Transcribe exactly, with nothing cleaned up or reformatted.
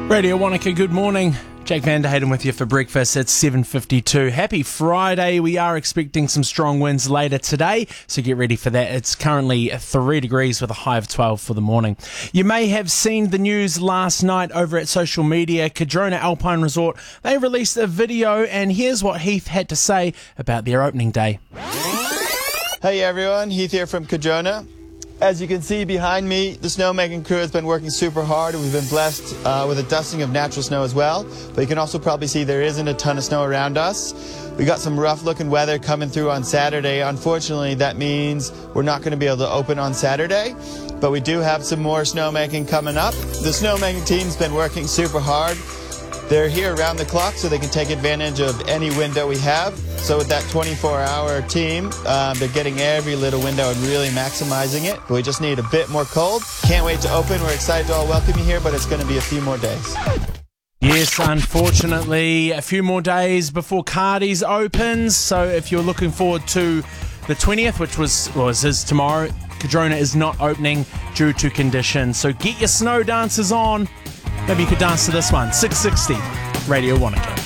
Radio Wanaka, good morning. Jack Van der Hayden with you for breakfast at seven fifty-two. Happy Friday. We are expecting some strong winds later today, so get ready for that. It's currently three degrees with a high of twelve for the morning. You may have seen the news last night over at social media. Cardrona Alpine Resort, they released a video, and here's what Heath had to say about their opening day. Hey everyone, Heath here from Cardrona. As you can see behind me, the snowmaking crew has been working super hard. We've been blessed uh, with a dusting of natural snow as well, but you can also probably see there isn't a ton of snow around us. We got some rough looking weather coming through on Saturday. Unfortunately, that means we're not going to be able to open on Saturday, but we do have some more snowmaking coming up. The snowmaking team's been working super hard. They're here around the clock so they can take advantage of any window we have. So with that twenty-four hour team, um, they're getting every little window and really maximizing it. But we just need a bit more cold. Can't wait to open. We're excited to all welcome you here, but it's going to be a few more days. Yes, unfortunately, a few more days before Cardi's opens. So if you're looking forward to the twentieth, which was, well, this is tomorrow, Cardrona is not opening due to conditions. So get your snow dances on. Maybe you could dance to this one. six sixty, Radio Wanaka.